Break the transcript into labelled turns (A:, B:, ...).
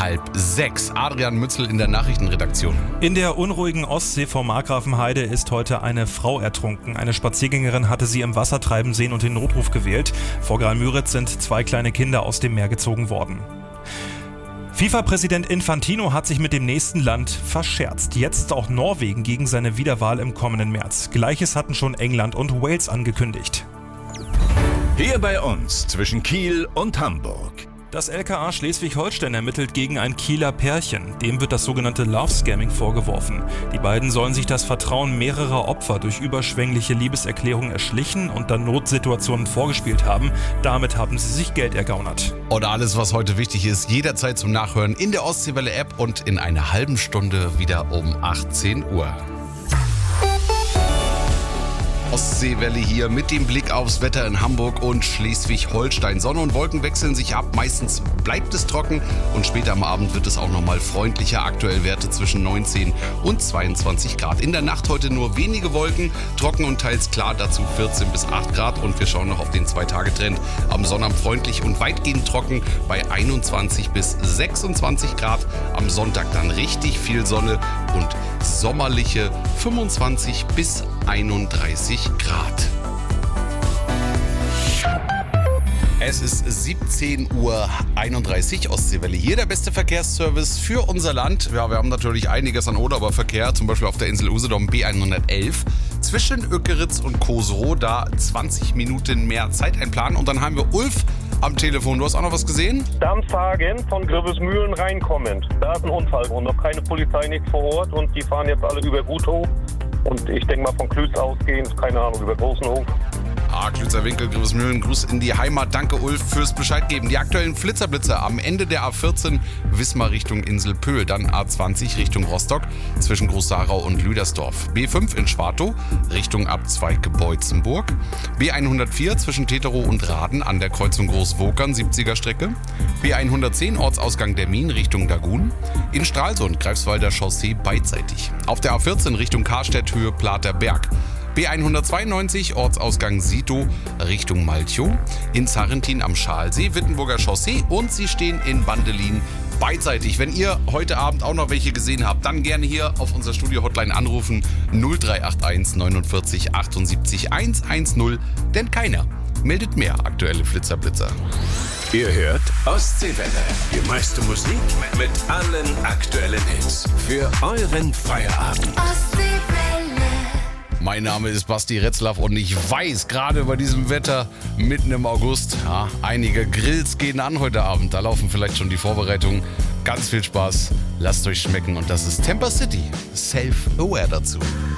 A: 5:30. Adrian Mützel in der Nachrichtenredaktion.
B: In der unruhigen Ostsee vor Markgrafenheide ist heute eine Frau ertrunken. Eine Spaziergängerin hatte sie im Wasser treiben sehen und den Notruf gewählt. Vor Graal-Müritz sind 2 kleine Kinder aus dem Meer gezogen worden. FIFA-Präsident Infantino hat sich mit dem nächsten Land verscherzt. Jetzt auch Norwegen gegen seine Wiederwahl im kommenden März. Gleiches hatten schon England und Wales angekündigt.
C: Hier bei uns zwischen Kiel und Hamburg.
B: Das LKA Schleswig-Holstein ermittelt gegen ein Kieler Pärchen. Dem wird das sogenannte Love-Scamming vorgeworfen. Die beiden sollen sich das Vertrauen mehrerer Opfer durch überschwängliche Liebeserklärungen erschlichen und dann Notsituationen vorgespielt haben. Damit haben sie sich Geld ergaunert.
A: Und alles, was heute wichtig ist, jederzeit zum Nachhören in der Ostseewelle-App und in einer halben Stunde wieder um 18 Uhr. Ostseewelle hier mit dem Blick aufs Wetter in Hamburg und Schleswig-Holstein. Sonne und Wolken wechseln sich ab, meistens bleibt es trocken und später am Abend wird es auch nochmal freundlicher. Aktuell Werte zwischen 19 und 22 Grad. In der Nacht heute nur wenige Wolken, trocken und teils klar, dazu 14 bis 8 Grad und wir schauen noch auf den 2-Tage-Trend. Am Sonnabend freundlich und weitgehend trocken bei 21 bis 26 Grad. Am Sonntag dann richtig viel Sonne und sommerliche 25 bis 31 Grad. Es ist 17:31 Uhr, Ostseewelle. Hier der beste Verkehrsservice für unser Land. Ja, wir haben natürlich einiges an Oderberverkehr, zum Beispiel auf der Insel Usedom B111. Zwischen Öckeritz und Koserow, da 20 Minuten mehr Zeit einplanen. Und dann haben wir Ulf am Telefon. Du hast auch noch was gesehen?
D: Darmstagen von Gröbesmühlen reinkommend. Da ist ein Unfall und noch keine Polizei nicht vor Ort und die fahren jetzt alle über Guthof. Und ich denke mal von Klütz ausgehend, keine Ahnung, über Großenhof.
A: Klützer Winkel, Gröbesmühlen, Gruß in die Heimat. Danke Ulf fürs Bescheid geben. Die aktuellen Flitzer am Ende der A14 Wismar Richtung Insel Pöhl, dann A20 Richtung Rostock zwischen Groß-Sarau und Lüdersdorf. B5 in Schwartow Richtung Abzweig Beutzenburg. B104 zwischen Teterow und Raden an der Kreuzung Groß-Wokern 70er Strecke. B110 Ortsausgang der Min Richtung Dagun. In Stralsund Greifswalder Chaussee beidseitig. Auf der A14 Richtung Karstedt Höhe Platerberg. B192 Ortsausgang Sito Richtung Malchow, in Sarrentin am Schalsee, Wittenburger Chaussee und sie stehen in Bandelin beidseitig. Wenn ihr heute Abend auch noch welche gesehen habt, dann gerne hier auf unser Studio-Hotline anrufen 0381 49 78 110, denn keiner meldet mehr aktuelle Flitzer.
C: Ihr hört Ostseewelle. Die meiste Musik mit allen aktuellen Hits. Für euren Feierabend.
A: Mein Name ist Basti Retzlaff und ich weiß, gerade bei diesem Wetter mitten im August, ja, einige Grills gehen an heute Abend. Da laufen vielleicht schon die Vorbereitungen. Ganz viel Spaß, lasst euch schmecken und das ist Temper City. Self-Aware dazu.